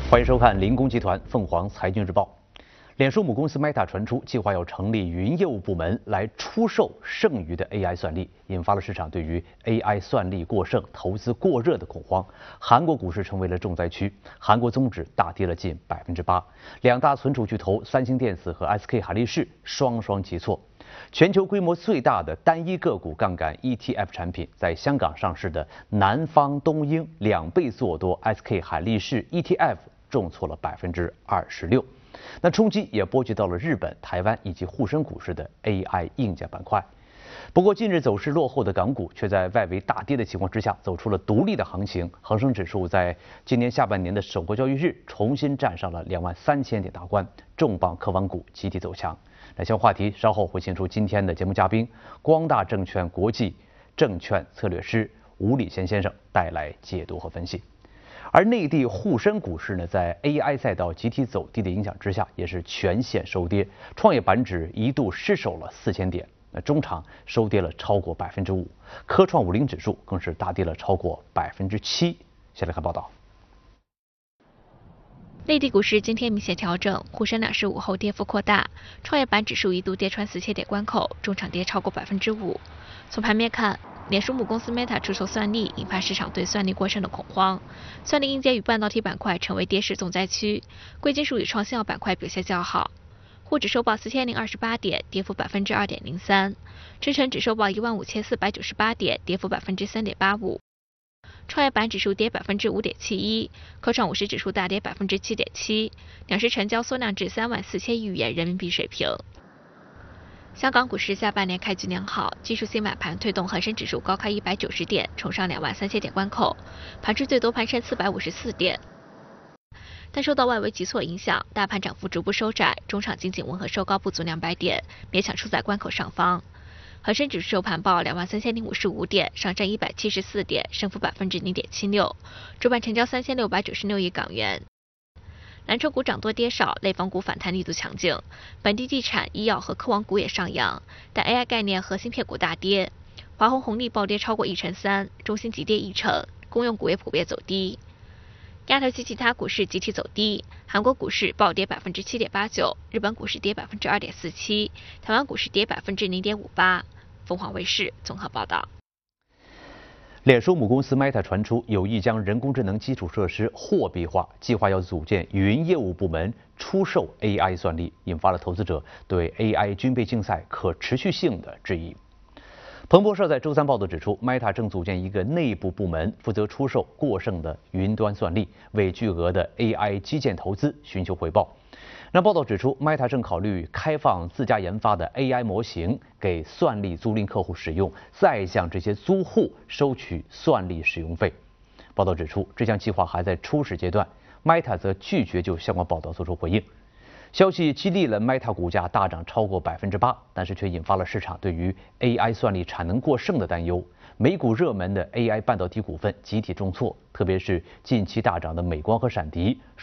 欢迎收看零工集团凤凰财经日报。脸书母公司 Meta 传出计划要成立云业务部门来出售剩余的 AI 算力，引发了市场对于 AI 算力过剩、投资过热的恐慌。韩国股市成为了重灾区，韩国综指大跌了近8%，两大存储巨头三星电子和 SK 海力士双双急挫。全球规模最大的单一个股杠杆 ETF 产品，在香港上市的南方东英2倍做多 SK 海力士 ETF 重挫了26%。那冲击也波及到了日本、台湾以及沪深股市的 AI 硬件板块。不过，近日走势落后的港股却在外围大跌的情况之下，走出了独立的行情。恒生指数在今年下半年的首个交易日，重新站上了23000点大关，重磅科网股集体走强。那相关话题稍后会请出今天的节目嘉宾，光大证券国际证券策略师吴礼贤先生带来解读和分析。而内地沪深股市呢，在 AI 赛道集体走低的影响之下，也是全线收跌。创业板指一度失守了4000点，那中场收跌了超过5%，科创50指数更是大跌了超过7%。先来看报道。 内地股市今天明显调整，沪深两市午后跌幅扩大，创业板指数一度跌穿4000点关口，中场跌超过5%。从盘面看，脸书母公司 Meta 出售算力，引发市场对算力过剩的恐慌。算力硬件与半导体板块成为跌势重灾区，贵金属与创新药板块表现较好。沪指收报4028点，跌幅2.03%；深成指收报15498点，跌幅3.85%。创业板指数跌5.71%，科创50指数大跌7.7%，两市成交缩量至34000亿元人民币水平。香港股市下半年开局良好，技术性买盘推动恒生指数高开190点，冲上23000点关口，盘中最多攀升454点。但受到外围急挫影响，大盘涨幅逐步收窄，中场仅温和收高不足200点，勉强处在关口上方。恒生指数收盘报23055点，上涨174点，升幅0.76%，主板成交3696亿港元。蓝筹股涨多跌少，类房股反弹力度强劲，本地地产、医药和科网股也上扬，但 AI 概念和芯片股大跌，华虹红利暴跌超过1%3，中芯急跌1%，公用股也普遍走低。亚太区其他股市集体走低，韩国股市暴跌7.89%，日本股市跌2.47%，台湾股市跌0.58%。凤凰卫视综合报道。 脸书母公司 Meta 传出有意将人工智能基础设施货币化，计划要组建云业务部门出售 AI 算力，引发了投资者对 AI 军备竞赛可持续性的质疑。彭博社在周三报道指出 ，Meta 正组建一个内部部门，负责出售过剩的云端算力，为巨额的 AI 基建投资寻求回报。那报道指出 ，Meta 正考虑开放自家研发的 AI 模型给算力租赁客户使用，再向这些租户收取算力使用费。报道指出，这项计划还在初始阶段 ，Meta 则拒绝就相关报道做出回应。消息激励了 Meta 股价大涨超过8%，但是却引发了市场对于 AI 算力产能过剩的担忧。美股热门的 AI 半导体股份集体重挫，特别是近期大涨的美光和闪迪。